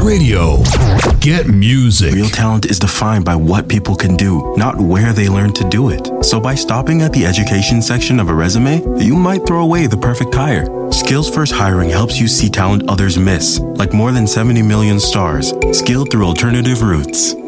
Radio. Get music. Real talent is defined by what people can do, not where they learn to do it. So by stopping at the education section of a resume, you might throw away the perfect hire. Skills First Hiring helps you see talent others miss, like more than 70 million stars, skilled through alternative routes.